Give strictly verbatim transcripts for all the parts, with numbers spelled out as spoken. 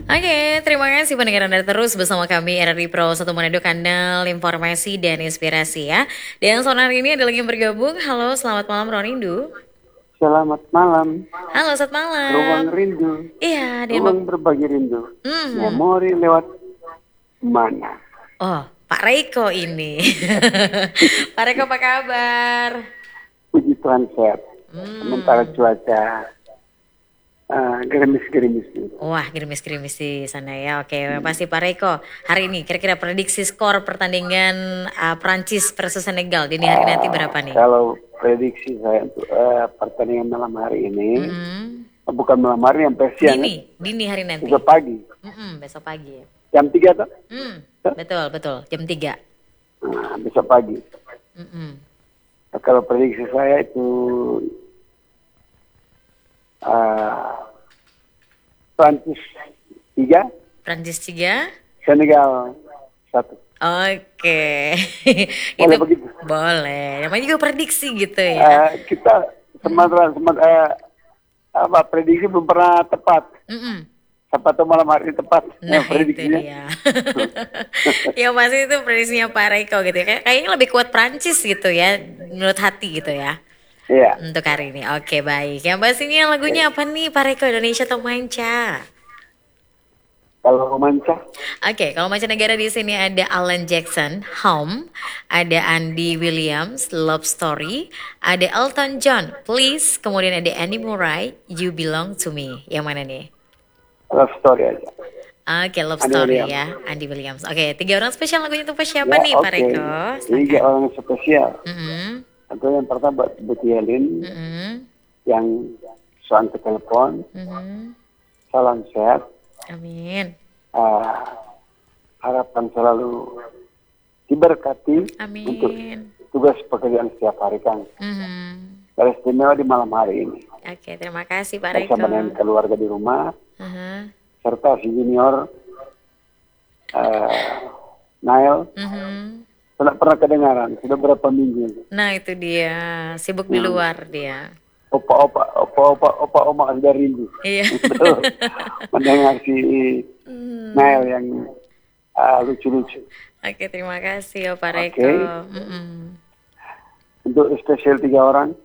Oke, terima kasih pendengar Anda terus bersama kami R R I Pro satu Manado, kanal informasi dan inspirasi ya. Dan sore hari ini ada lagi yang bergabung. Halo, selamat malam Ronindu. Selamat malam, Halo, selamat ruang malam. rindu, Iya, dengan Bap- ruang berbagi rindu, Mhm. memori lewat mana? Oh, Pak Reiko ini. Pak Reiko apa kabar? Puji Tuhan sehat, sementara Hmm. cuaca uh, gerimis-gerimis. Wah, gerimis-gerimis di sana ya. Oke, pasti Pak Reiko. Hari ini kira-kira prediksi skor pertandingan uh, Prancis versus Senegal dini hari nanti Uh, berapa nih? kalau prediksi saya untuk uh, pertandingan malam hari ini, Mm-mm. uh, bukan malam hari yang siang, Dini, dini hari nanti. besok pagi, Mm-mm, besok pagi ya. jam tiga tuh, Hmm, betul, betul. Jam tiga. uh, besok pagi. Mm-mm. Uh, kalau prediksi saya itu uh, Prancis tiga, Prancis tiga. Senegal satu. Oke. Itu Boleh begitu. boleh. Namanya juga prediksi gitu ya. Eh, kita sementara sementara apa prediksi belum pernah tepat. Mm-mm. Siapa tahu malam hari ini tepat ya, Nah itu prediksinya. dia. Ya pasti itu prediksinya Pak Reiko gitu ya. Kayak- Kayaknya lebih kuat Prancis gitu ya. Menurut hati gitu ya. Iya. Untuk hari ini. Oke baik. Yang pastinya lagunya apa nih Pak Reiko? Indonesia atau Manca? Kalau romansa, Oke, kalau mancanegara di sini ada Alan Jackson, Home, ada Andy Williams, Love Story, ada Elton John, Please, kemudian ada Andy Murray, You Belong to Me. Yang mana nih? love story aja. Oke, Love Andy Story Williams. ya, Andy Williams. Oke, tiga orang spesial lagunya untuk siapa Ya nih, Pak oke. Reko? Tiga Silakan. orang spesial. Mm-mm, Atau yang pertama buat Betty Helen mm-mm, yang soal ke telepon. mm-mm. Salam sehat. Amin, Ah, harapan selalu diberkati untuk amin. tugas pekerjaan setiap hari Kang. Mhm. Dari istimewa di malam hari ini. Oke, terima kasih Pak Reko. Bersama dengan keluarga di rumah, Aha, serta si junior uh, Nail, mhm. tidak pernah kedengaran, sudah berapa minggu. Nah itu dia, sibuk di Hmm. luar dia. Opa-opa, opa-opa, opa-oma sudah rindu. Iya. Untuk mendengar si Hmm. Nail yang uh, lucu-lucu. Oke, terima kasih ya Pak Oke. Reko. Mm-mm. Untuk spesial tiga orang,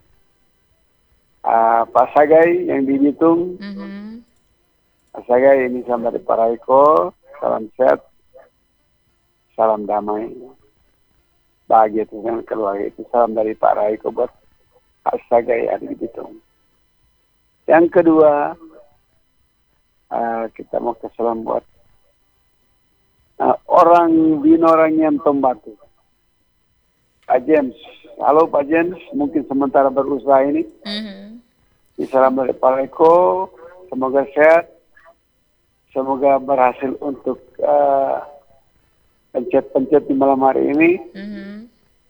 uh, Pak Sagai yang di Bitung, Mhm. Pak Sagai ini sama dari Pak Raiko, salam sehat, salam damai, bahagia dengan keluarga itu, salam dari Pak Raiko buat Pak Sagai ada di Bitung. Yang kedua, uh, kita mau ke salam buat uh, orang Binorangyan Tombatu, Pak James. Halo Pak James, mungkin sementara berusaha ini. Mhm. Salam dari Pak Raiko, semoga sehat, semoga berhasil untuk uh, pencet-pencet di malam hari ini. Mhm.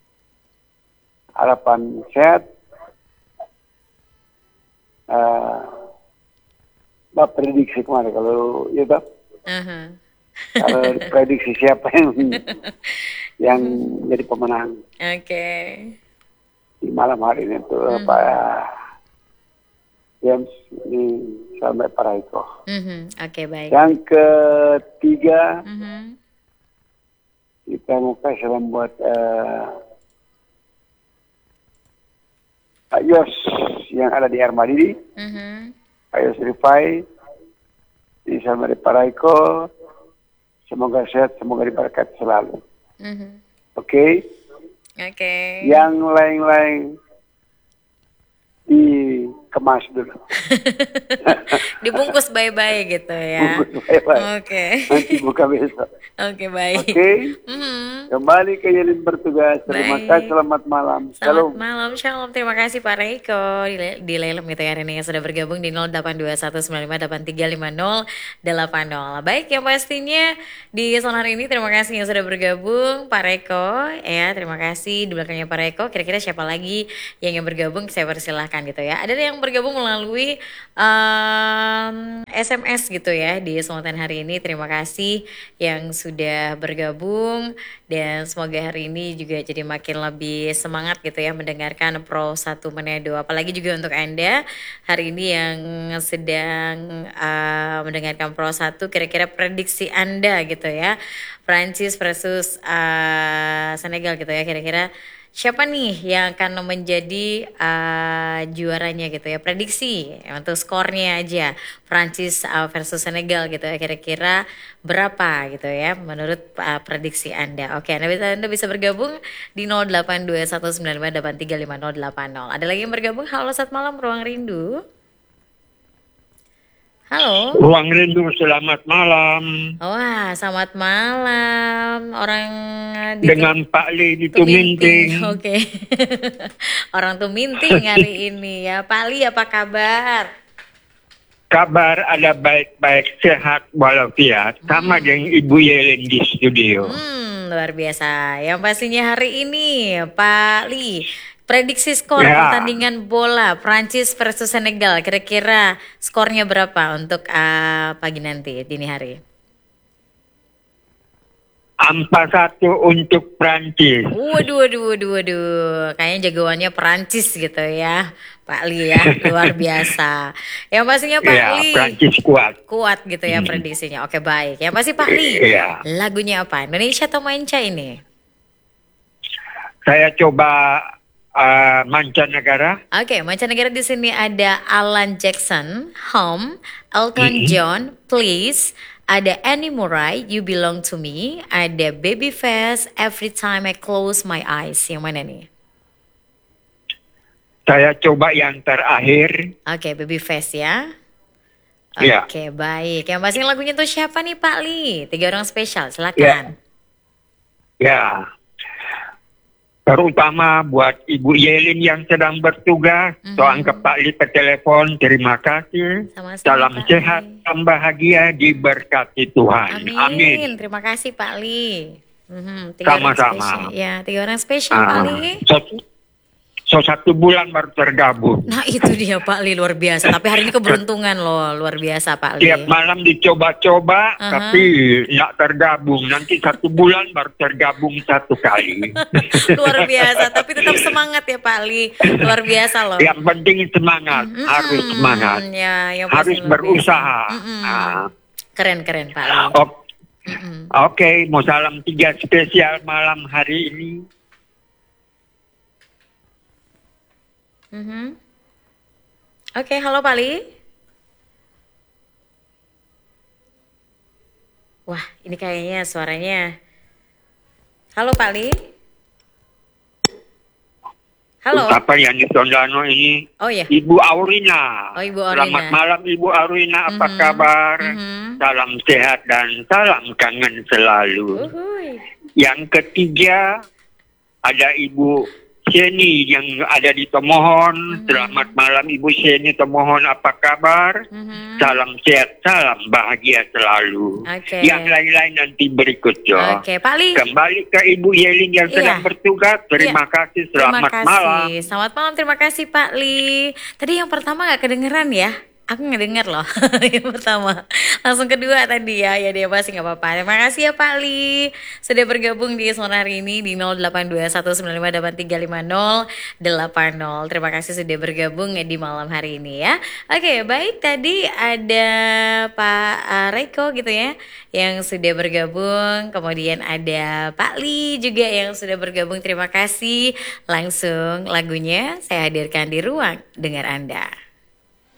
Harapan sehat. Uh, Mbak prediksi kemarin kalau ya toh? Aha. Kalau prediksi siapa yang yang jadi pemenang Oke. di malam hari ini tuh Mhm. Pak James ini sampai Pak Raiko. Mhm. Oke, baik. Yang ketiga Mhm. kita mau kasih salam buat uh, Pak Yos yang ada di Armadidi, Mhm. Pak Yos Rifai, ini sama dari Pak Raiko, semoga sehat, semoga diberkati selalu. Mhm. Oke, Oke. yang lain-lain dikemas dulu. Dibungkus bye-bye gitu ya. Bungkus baik-baik. Oke. Nanti buka besok. Oke, baik. Oke, Mhm. kembali ke Yelin bertugas. Terima Baik. kasih, selamat malam. Selamat Shalom. malam, shalom. Terima kasih Pak Reiko di, Le- di Lelem gitu ya hari ini yang sudah bergabung di nol delapan dua satu sembilan lima delapan tiga lima nol delapan nol. Baik, yang pastinya di sore hari ini terima kasih yang sudah bergabung Pak Reiko ya. Terima kasih di belakangnya Pak Reiko. Kira-kira siapa lagi yang yang bergabung saya persilahkan gitu ya. Ada yang bergabung melalui um, S M S gitu ya di kesempatan hari ini. Terima kasih yang sudah bergabung Dan semoga hari ini juga jadi makin lebih semangat gitu ya mendengarkan Pro satu Manado. Apalagi juga untuk Anda hari ini yang sedang uh, mendengarkan Pro satu, kira-kira prediksi Anda gitu ya. Prancis versus uh, Senegal gitu ya, kira-kira siapa nih yang akan menjadi uh, juaranya gitu ya, prediksi untuk skornya aja Prancis uh, versus Senegal gitu ya, kira-kira berapa gitu ya menurut uh, prediksi Anda. Oke, Anda bisa, Anda bisa bergabung di nol delapan dua satu sembilan lima delapan tiga lima nol delapan nol. Ada lagi yang bergabung. Halo, selamat malam Ruang Rindu. Halo. Ruang Rindu, selamat malam. Wah, selamat malam. Orang di dengan Pak Li di Tuminting. Oke. Orang Tuminting hari ini ya. Pak Li, apa kabar? Kabar ada baik-baik, sehat walafiat. Hmm. Sama dengan Ibu Yelin di studio. Hmm, luar biasa. Yang pastinya hari ini Pak Li, prediksi skor ya. Pertandingan bola Prancis versus Senegal, kira-kira skornya berapa untuk uh, pagi nanti, dini hari? Empat satu untuk Prancis. Waduh, waduh, waduh, waduh. Kayaknya jagoannya Prancis gitu ya, Pak Li ya, luar biasa. Yang pastinya Pak ya, Li. Prancis kuat. Kuat gitu ya hmm. prediksinya. Oke, baik. Yang pasti Pak Li. Ya. Lagunya apa? Indonesia atau Manca ini? Saya coba Uh, mancanegara. Oke, okay, mancanegara di sini ada Alan Jackson, Home, Elton mm-hmm. John, Please, ada Annie Murray, You Belong to Me, ada Babyface, Every Time I Close My Eyes. Yang mana nih? Saya coba yang terakhir. Oke, okay, Babyface ya. Oke, okay, yeah. Baik. Yang pasti lagunya tuh siapa nih Pak Li? Tiga orang spesial, silakan. Ya. Yeah. Yeah. Terutama buat Ibu Yelin yang sedang bertugas, mm-hmm. soal ke Pak Li ke telepon, terima kasih. Sama-sama, salam Pak sehat, Li. salam bahagia, diberkati Tuhan. Amin. Amin. Terima kasih Pak Li. Mm-hmm. Tiga Sama-sama. Orang ya, tiga orang spesial uh, Pak Li. So, so satu bulan baru tergabung. Nah itu dia Pak Li, luar biasa. Tapi hari ini keberuntungan loh, luar biasa Pak Li. Tiap malam dicoba-coba, uh-huh. tapi nggak tergabung. Nanti satu bulan baru tergabung satu kali. Luar biasa, tapi tetap semangat ya Pak Li. Luar biasa loh. Yang penting semangat, mm-hmm. harus semangat. Ya, yang harus berusaha. Mm-hmm. Nah. Keren-keren Pak Li. Oh. Mm-hmm. Oke, okay, mau salam tiga spesial malam hari ini. Mm-hmm. Oke, okay, halo Pak Li. Wah, ini kayaknya suaranya. Halo Pak Li. Halo. Apa yang di Tondano ini? Oh ya. Ibu Aurina. Oh Ibu Aurina. Selamat malam Ibu Aurina, apa mm-hmm. kabar? Mm-hmm. Salam sehat dan salam kangen selalu. Uhuy. Yang ketiga ada Ibu Seni yang ada di Tomohon. Mm-hmm. Selamat malam Ibu Seni Tomohon, apa kabar? Mm-hmm. Salam sehat, salam bahagia selalu. Okay. Yang lain-lain nanti berikutnya. Oke, okay. Pak Li. Kembali ke Ibu Yelin yang iya. sedang bertugas. Terima iya. kasih, selamat terima kasih. malam. Selamat malam, terima kasih Pak Li. Tadi yang pertama gak kedengeran ya? Aku ngedenger loh yang pertama. Langsung kedua tadi ya. Ya dia pasti gak apa-apa. Terima kasih ya Pak Li sudah bergabung di Sonar hari ini di nol delapan dua satu sembilan lima delapan tiga lima nol delapan nol. Terima kasih sudah bergabung di malam hari ini ya. Oke, baik, tadi ada Pak Reiko gitu ya yang sudah bergabung. Kemudian ada Pak Li juga yang sudah bergabung. Terima kasih. Langsung lagunya saya hadirkan di ruang dengar Anda.